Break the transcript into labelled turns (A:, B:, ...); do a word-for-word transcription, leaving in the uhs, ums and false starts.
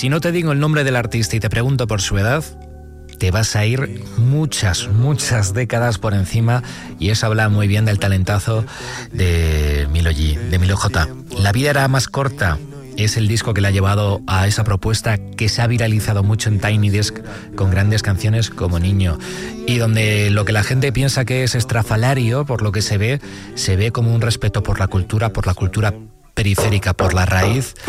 A: Si no te digo el nombre del artista y te pregunto por su edad, te vas a ir muchas, muchas décadas por encima, y eso habla muy bien del talentazo de Milo G, de Milo J. La vida era más corta es el disco que le ha llevado a esa propuesta que se ha viralizado mucho en Tiny Desk, con grandes canciones como Niño, y donde lo que la gente piensa que es estrafalario, por lo que se ve, se ve como un respeto por la cultura, por la cultura periférica, por la raíz